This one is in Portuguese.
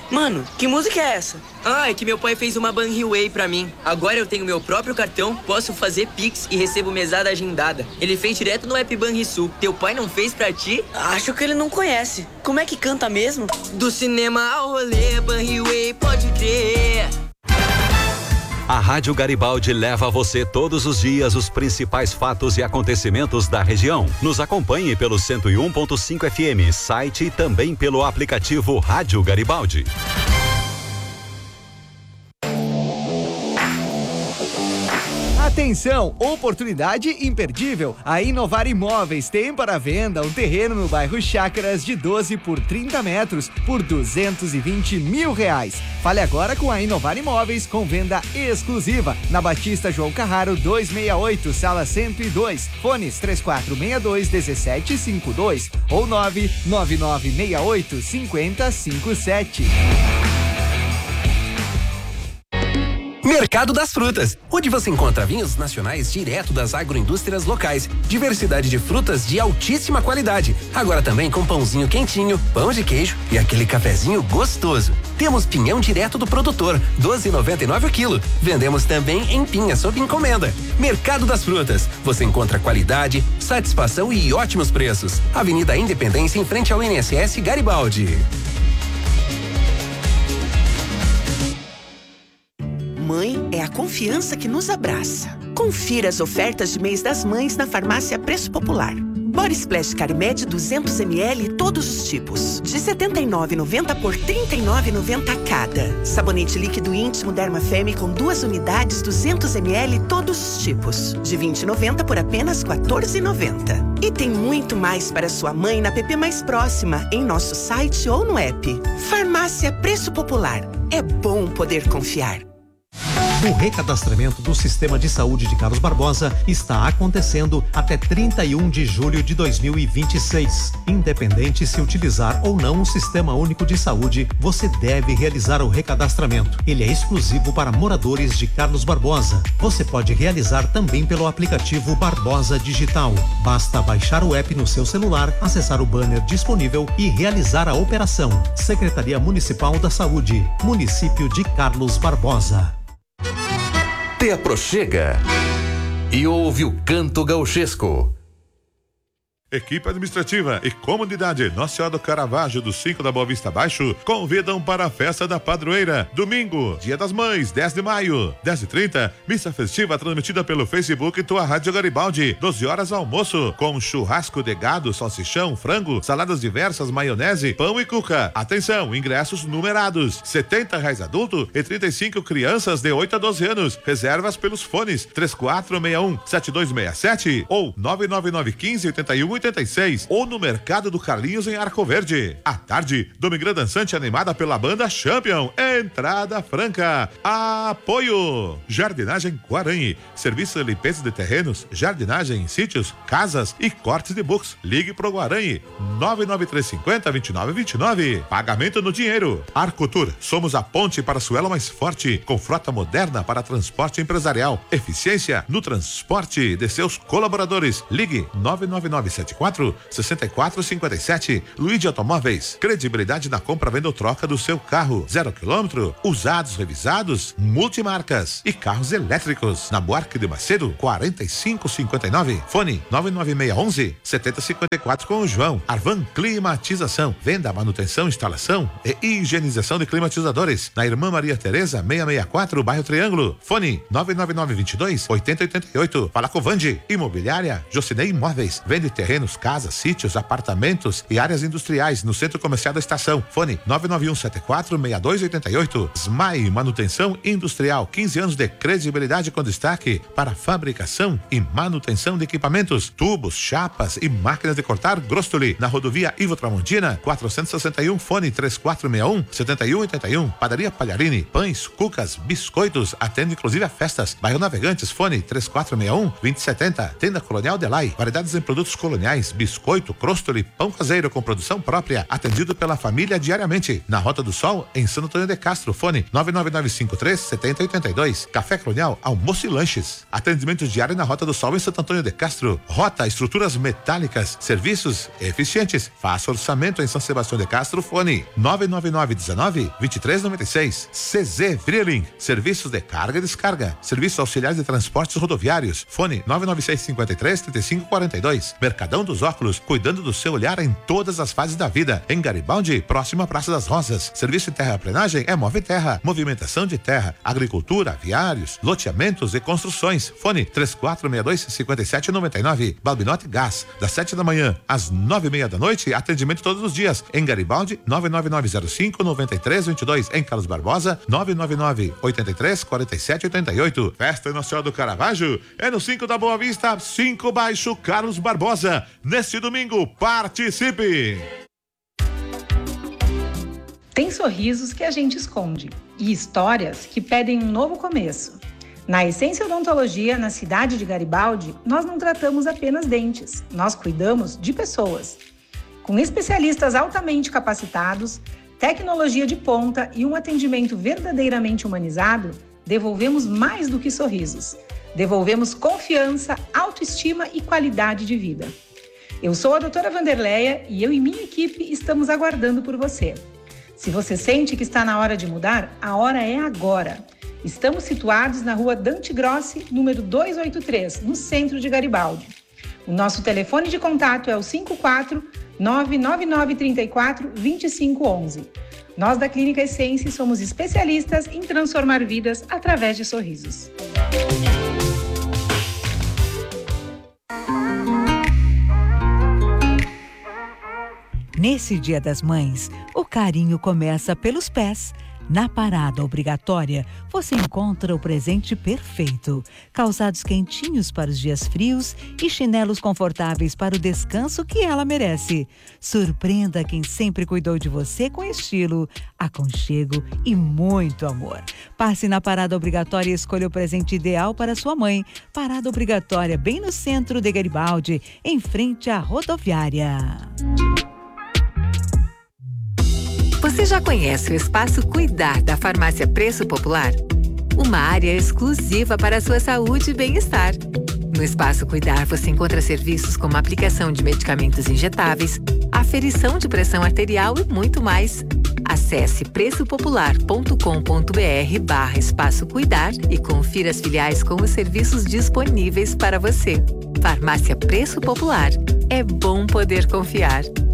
Mano, que música é essa? Ah, é que meu pai fez uma Banriway pra mim. Agora eu tenho meu próprio cartão, posso fazer Pix e recebo mesada agendada. Ele fez direto no app Banrisul. Teu pai não fez pra ti? Acho que ele não conhece. Como é que canta mesmo? Do cinema ao rolê, Banriway, pode crer. A Rádio Garibaldi leva a você todos os dias os principais fatos e acontecimentos da região. Nos acompanhe pelo 101.5 FM, site e também pelo aplicativo Rádio Garibaldi. Atenção, oportunidade imperdível. A Inovar Imóveis tem para venda um terreno no bairro Chácaras de 12 por 30 metros por R$220 mil. Fale agora com a Inovar Imóveis com venda exclusiva na Batista João Carraro 268, sala 102. Fones 3462-1752 ou 99968-5057. Mercado das Frutas, onde você encontra vinhos nacionais direto das agroindústrias locais, diversidade de frutas de altíssima qualidade, agora também com pãozinho quentinho, pão de queijo e aquele cafezinho gostoso. Temos pinhão direto do produtor, R$12,99 o quilo. Vendemos também em pinha sob encomenda. Mercado das Frutas, você encontra qualidade, satisfação e ótimos preços. Avenida Independência em frente ao INSS Garibaldi. Mãe é a confiança que nos abraça. Confira as ofertas de mês das mães na Farmácia Preço Popular. Body Splash Carimed 200 ml todos os tipos, de R$ 79,90 por R$ 39,90 cada. Sabonete líquido íntimo Dermafem com 2 unidades 200 ml todos os tipos, de R$ 20,90 por apenas R$ 14,90. E tem muito mais para sua mãe na PP mais próxima, em nosso site ou no app. Farmácia Preço Popular. É bom poder confiar. O recadastramento do Sistema de Saúde de Carlos Barbosa está acontecendo até 31 de julho de 2026. Independente se utilizar ou não o Sistema Único de Saúde, você deve realizar o recadastramento. Ele é exclusivo para moradores de Carlos Barbosa. Você pode realizar também pelo aplicativo Barbosa Digital. Basta baixar o app no seu celular, acessar o banner disponível e realizar a operação. Secretaria Municipal da Saúde, Município de Carlos Barbosa. Te aproxega e ouve o canto gauchesco. Equipe administrativa e comunidade Nossa Senhora do Caravaggio do 5 da Boa Vista Baixo convidam para a festa da padroeira. Domingo, Dia das Mães, 10 de maio, 10h30, missa festiva transmitida pelo Facebook e tua Rádio Garibaldi. 12 horas almoço, com churrasco de gado, salsichão, frango, saladas diversas, maionese, pão e cuca. Atenção, ingressos numerados, R$70 adulto e 35 crianças de 8 a 12 anos. Reservas pelos fones 3461-7267 ou 99915-8186 ou no Mercado do Carlinhos em Arco Verde. À tarde, Domingrã Dançante animada pela banda Champion. Entrada franca. Apoio Jardinagem Guarani. Serviço de limpeza de terrenos, jardinagem em sítios, casas e cortes de books. Ligue pro Guarani 99350-2929. Pagamento no dinheiro. Arcotur, somos a ponte para Suelo mais forte, com frota moderna para transporte empresarial. Eficiência no transporte de seus colaboradores. Ligue 99974-6457. Luigi Automóveis, credibilidade na compra, venda ou troca do seu carro. 0 km, usados revisados, multimarcas e carros elétricos. Na Buarque de Macedo, 4559. Fone 99611-7054 com o João. Arvan Climatização, venda, manutenção, instalação e higienização de climatizadores. Na Irmã Maria Tereza, 664, bairro Triângulo. Fone 99922-8088. Fala com Vande. Imobiliária Jocinei Imóveis, vende terrenos, casas, sítios, apartamentos e áreas industriais no Centro Comercial da Estação. Fone 99174-6288. SMAI Manutenção Industrial, 15 anos de credibilidade com destaque para fabricação e manutenção de equipamentos, tubos, chapas e máquinas de cortar. Grostoli, na rodovia Ivo Tramontina, 461, fone 3461-7181. Padaria Palharini, pães, cucas, biscoitos, atende inclusive a festas. Bairro Navegantes, fone 3461-2070. Tenda Colonial Delay, variedades em produtos coloniais cereais, biscoito, crostoli, pão caseiro com produção própria, atendido pela família diariamente. Na Rota do Sol, em Santo Antônio de Castro, fone 99953-7082. Café Colonial, almoço e lanches. Atendimento diário na Rota do Sol em Santo Antônio de Castro. Rota, estruturas metálicas, serviços eficientes. Faça orçamento em São Sebastião de Castro, fone 99919-2396. CZ Drilling, serviços de carga e descarga. Serviços auxiliares de transportes rodoviários. Fone 99653-3542. Mercadão dos Óculos, cuidando do seu olhar em todas as fases da vida. Em Garibaldi, próxima à Praça das Rosas. Serviço de terraplenagem é Move Terra. Movimentação de terra, agricultura, aviários, loteamentos e construções. Fone 3462-5799. Balbinote Gás, das 7 da manhã às 9:30 da noite. Atendimento todos os dias. Em Garibaldi, 99905-9322. Em Carlos Barbosa, 999-83-4788. Festa Nossa Senhora do Caravaggio é no 5 da Boa Vista, 5 Baixo Carlos Barbosa. Neste domingo, participe! Tem sorrisos que a gente esconde e histórias que pedem um novo começo. Na Essência Odontologia, na cidade de Garibaldi, nós não tratamos apenas dentes, nós cuidamos de pessoas. Com especialistas altamente capacitados, tecnologia de ponta e um atendimento verdadeiramente humanizado, devolvemos mais do que sorrisos. Devolvemos confiança, autoestima e qualidade de vida. Eu sou a doutora Vanderleia e eu e minha equipe estamos aguardando por você. Se você sente que está na hora de mudar, a hora é agora. Estamos situados na rua Dante Grossi, número 283, no centro de Garibaldi. O nosso telefone de contato é o 54-99934-2511. Nós da Clínica Essência somos especialistas em transformar vidas através de sorrisos. Nesse Dia das Mães, o carinho começa pelos pés. Na parada obrigatória, você encontra o presente perfeito. Calçados quentinhos para os dias frios e chinelos confortáveis para o descanso que ela merece. Surpreenda quem sempre cuidou de você com estilo, aconchego e muito amor. Passe na parada obrigatória e escolha o presente ideal para sua mãe. Parada obrigatória bem no centro de Garibaldi, em frente à rodoviária. Você já conhece o Espaço Cuidar da Farmácia Preço Popular? Uma área exclusiva para a sua saúde e bem-estar. No Espaço Cuidar você encontra serviços como aplicação de medicamentos injetáveis, aferição de pressão arterial e muito mais. Acesse preçopopular.com.br/Espaço Cuidar e confira as filiais com os serviços disponíveis para você. Farmácia Preço Popular. É bom poder confiar.